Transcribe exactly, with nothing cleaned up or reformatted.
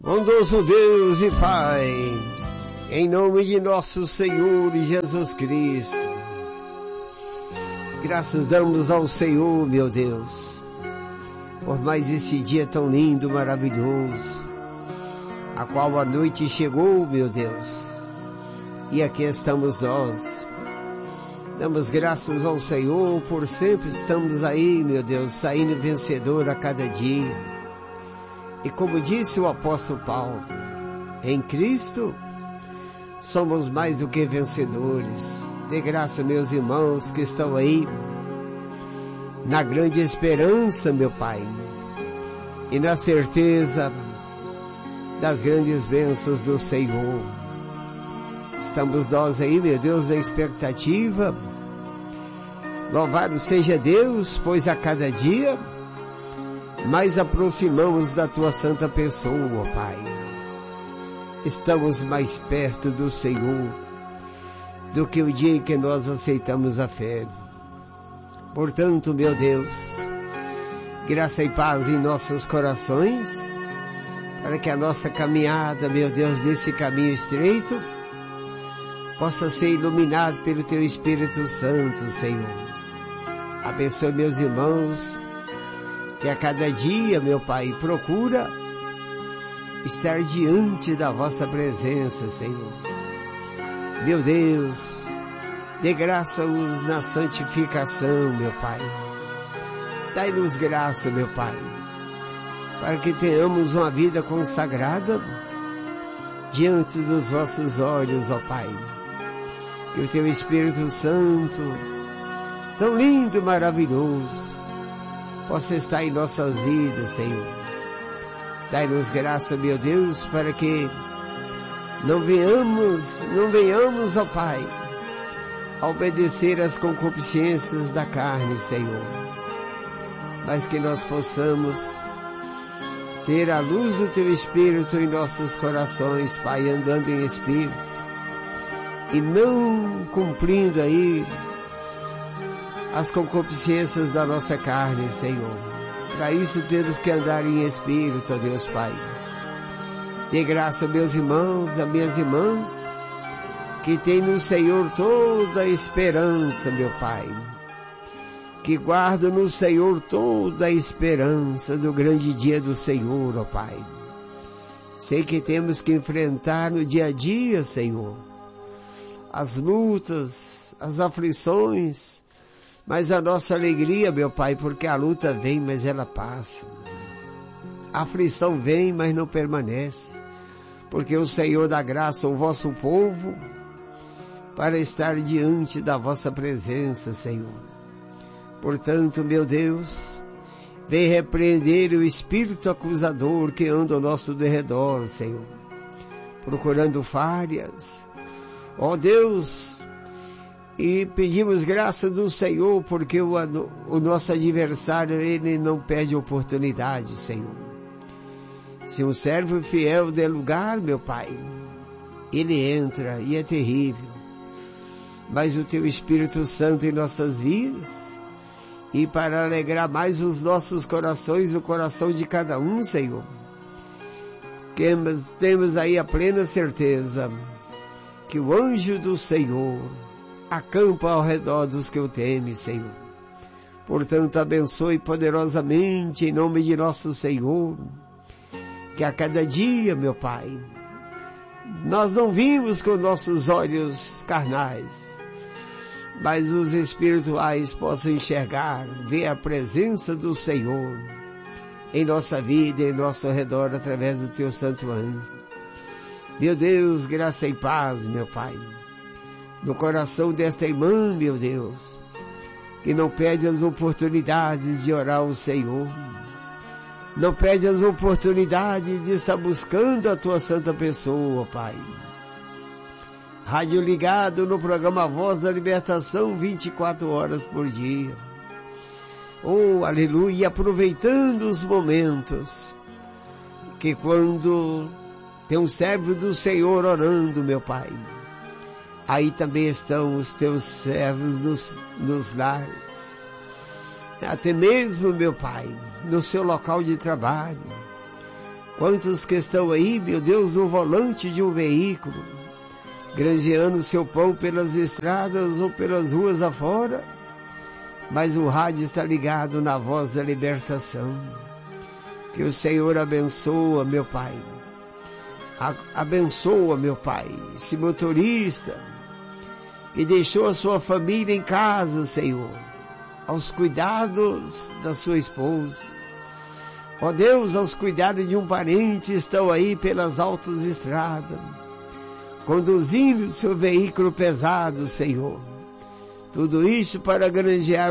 Bondoso Deus e Pai, em nome de nosso Senhor Jesus Cristo, graças damos ao Senhor, meu Deus, por mais esse dia tão lindo, maravilhoso, a qual a noite chegou, meu Deus, e aqui estamos nós. Damos graças ao Senhor por sempre estamos aí, meu Deus, saindo vencedor a cada dia. E como disse o apóstolo Paulo, em Cristo somos mais do que vencedores. Dê graça, meus irmãos que estão aí na grande esperança, meu Pai, e na certeza das grandes bênçãos do Senhor. Estamos nós aí, meu Deus, na expectativa. Louvado seja Deus, pois a cada dia mais aproximamos da Tua santa pessoa, Pai. Estamos mais perto do Senhor do que o dia em que nós aceitamos a fé. Portanto, meu Deus, graça e paz em nossos corações, para que a nossa caminhada, meu Deus, nesse caminho estreito, possa ser iluminado pelo Teu Espírito Santo, Senhor. Abençoe meus irmãos, que a cada dia, meu Pai, procura estar diante da vossa presença, Senhor. Meu Deus, dê graça-nos na santificação, meu Pai. Dai-nos graça, meu Pai, para que tenhamos uma vida consagrada diante dos vossos olhos, ó Pai. Que o Teu Espírito Santo, tão lindo e maravilhoso, possa estar em nossas vidas, Senhor. Dai-nos graça, meu Deus, para que não venhamos, não venhamos, ó Pai, a obedecer às concupiscências da carne, Senhor, mas que nós possamos ter a luz do Teu Espírito em nossos corações, Pai, andando em Espírito, e não cumprindo aí as concupiscências da nossa carne, Senhor. Para isso temos que andar em Espírito, ó Deus Pai. Dê graça, meus irmãos, a minhas irmãs, que tem no Senhor toda a esperança, meu Pai. Que guarda no Senhor toda a esperança do grande dia do Senhor, ó Pai. Sei que temos que enfrentar no dia a dia, Senhor, as lutas, as aflições, mas a nossa alegria, meu Pai, porque a luta vem, mas ela passa. A aflição vem, mas não permanece, porque o Senhor dá graça ao vosso povo para estar diante da vossa presença, Senhor. Portanto, meu Deus, vem repreender o espírito acusador que anda ao nosso derredor, Senhor, procurando falhas. Ó Deus, e pedimos graça do Senhor, porque o, o nosso adversário, ele não perde oportunidade, Senhor. Se um servo fiel der lugar, meu Pai, ele entra e é terrível. Mas o Teu Espírito Santo em nossas vidas, e para alegrar mais os nossos corações, o coração de cada um, Senhor, temos, temos aí a plena certeza que o anjo do Senhor acampa ao redor dos que o temem, Senhor. Portanto, abençoe poderosamente em nome de nosso Senhor, que a cada dia, meu Pai, nós não vimos com nossos olhos carnais, mas os espirituais possam enxergar, ver a presença do Senhor em nossa vida, em nosso redor, através do Teu santo anjo. Meu Deus, graça e paz, meu Pai, no coração desta irmã, meu Deus, que não perde as oportunidades de orar ao Senhor, não perde as oportunidades de estar buscando a Tua santa pessoa, Pai. Rádio ligado no programa Voz da Libertação, vinte e quatro horas por dia. Oh, aleluia, aproveitando os momentos, que quando tem um servo do Senhor orando, meu Pai, aí também estão os Teus servos nos, nos lares, até mesmo, meu Pai, no seu local de trabalho, Quantos que estão aí, meu Deus, no volante de um veículo, granjeando seu pão pelas estradas ou pelas ruas afora, mas o rádio está ligado na voz da libertação. Que o Senhor abençoa, meu Pai. A, abençoa, meu Pai, esse motorista que deixou a sua família em casa, Senhor, aos cuidados da sua esposa. Ó Deus, aos cuidados de um parente, estão aí pelas altas estradas, conduzindo seu veículo pesado, Senhor. Tudo isso para granjear